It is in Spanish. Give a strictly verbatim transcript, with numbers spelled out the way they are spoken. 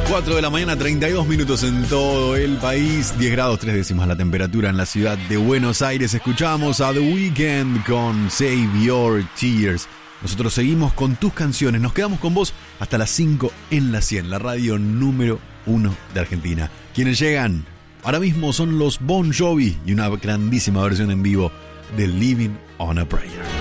cuatro de la mañana, treinta y dos minutos en todo el país, diez grados tres décimas la temperatura en la ciudad de Buenos Aires. Escuchamos a The Weeknd con Save Your Tears. Nosotros seguimos con tus canciones, nos quedamos con vos hasta las cinco en la cien, la radio número uno de Argentina. Quienes llegan ahora mismo son los Bon Jovi y una grandísima versión en vivo de Living on a Prayer.